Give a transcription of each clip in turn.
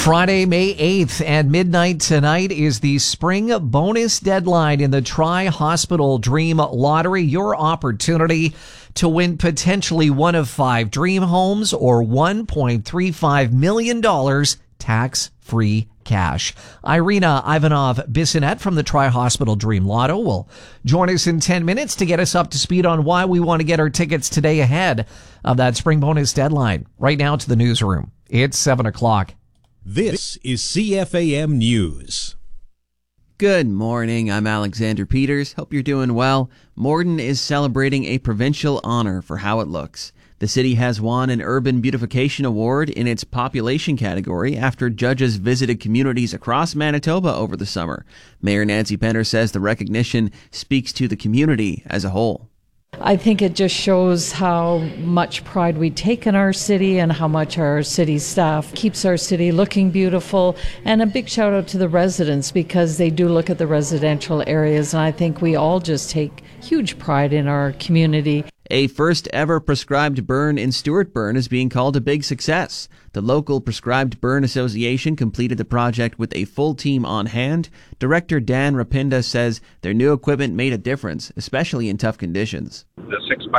Friday, May 8th at midnight tonight is the spring bonus deadline in the Tri-Hospital Dream Lottery. Your opportunity to win potentially one of 5 dream homes or $1.35 million tax-free cash. Irina Ivanov-Bissonnette from the Tri-Hospital Dream Lotto will join us in 10 minutes to get us up to speed on why we want to get our tickets today ahead of that spring bonus deadline. Right now to the newsroom. It's 7 o'clock. This is CFAM News. Good morning, I'm Alexander Peters. Hope you're doing well. Morden is celebrating a provincial honor for how it looks. The city has won an Urban Beautification Award in its population category after judges visited communities across Manitoba over the summer. Mayor Nancy Penner says the recognition speaks to the community as a whole. I think it just shows how much pride we take in our city and how much our city staff keeps our city looking beautiful. And a big shout out to the residents because they do look at the residential areas, and I think we all just take huge pride in our community. A first ever prescribed burn in Stuart Burn is being called a big success. The local Prescribed Burn Association completed the project with a full team on hand. Director Dan Rapinda says their new equipment made a difference, especially in tough conditions. The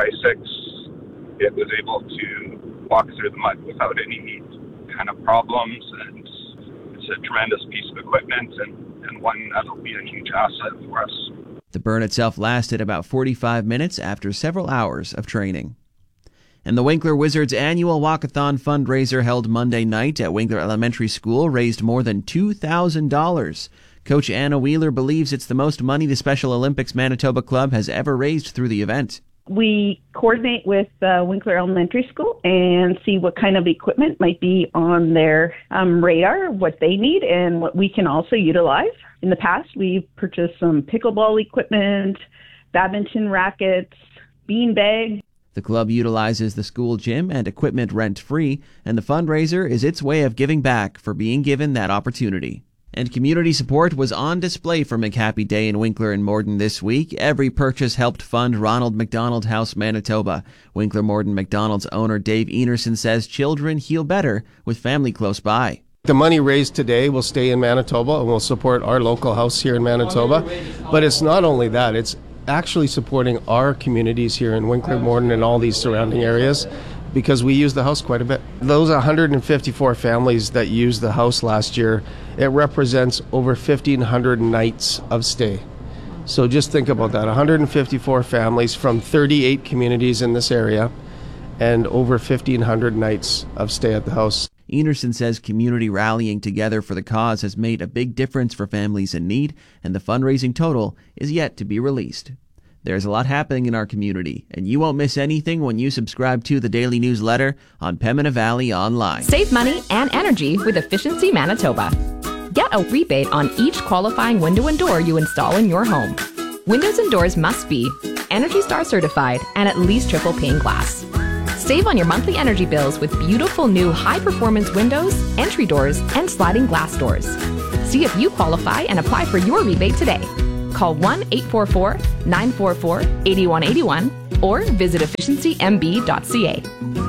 6x6, it was able to walk through the mud without any kind of problems, and it's a tremendous piece of equipment and one that'll be a huge asset for us. The burn itself lasted about 45 minutes after several hours of training. And the Winkler Wizards annual walkathon fundraiser held Monday night at Winkler Elementary School raised more than $2,000. Coach Anna Wheeler believes it's the most money the Special Olympics Manitoba Club has ever raised through the event. We coordinate with Winkler Elementary School and see what kind of equipment might be on their radar, what they need, and what we can also utilize. In the past, we've purchased some pickleball equipment, badminton rackets, bean bags. The club utilizes the school gym and equipment rent-free, and the fundraiser is its way of giving back for being given that opportunity. And community support was on display for McHappy Day in Winkler and Morden this week. Every purchase helped fund Ronald McDonald House Manitoba. Winkler Morden McDonald's owner Dave Enerson says children heal better with family close by. The money raised today will stay in Manitoba and will support our local house here in Manitoba. But it's not only that, it's actually supporting our communities here in Winkler, Morden, and all these surrounding areas, because we use the house quite a bit. Those 154 families that used the house last year, it represents over 1,500 nights of stay. So just think about that, 154 families from 38 communities in this area and over 1,500 nights of stay at the house. Enerson says community rallying together for the cause has made a big difference for families in need, and the fundraising total is yet to be released. There's a lot happening in our community, and you won't miss anything when you subscribe to the daily newsletter on Pembina Valley Online. Save money and energy with Efficiency Manitoba. Get a rebate on each qualifying window and door you install in your home. Windows and doors must be Energy Star certified and at least triple pane glass. Save on your monthly energy bills with beautiful new high-performance windows, entry doors, and sliding glass doors. See if you qualify and apply for your rebate today. Call 1-844-944-8181 or visit efficiencymb.ca.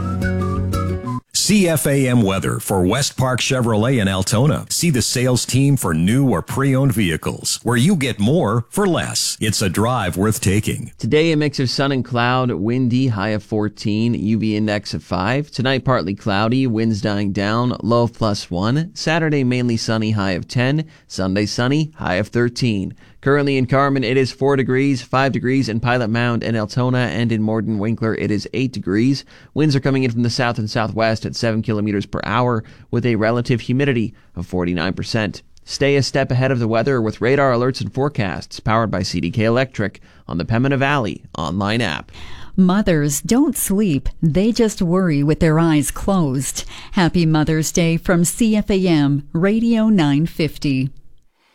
CFAM weather for West Park Chevrolet in Altona. See the sales team for new or pre-owned vehicles, where you get more for less. It's a drive worth taking. Today, a mix of sun and cloud, windy, high of 14, UV index of 5. Tonight, partly cloudy, winds dying down, low of +1. Saturday, mainly sunny, high of 10. Sunday, sunny, high of 13. Currently in Carman, it is 4 degrees, 5 degrees in Pilot Mound and Altona, and in Morden Winkler, it is 8 degrees. Winds are coming in from the south and southwest at 7 kilometers per hour with a relative humidity of 49%. Stay a step ahead of the weather with radar alerts and forecasts powered by CDK Electric on the Pembina Valley online app. Mothers don't sleep, they just worry with their eyes closed. Happy Mother's Day from CFAM Radio 950.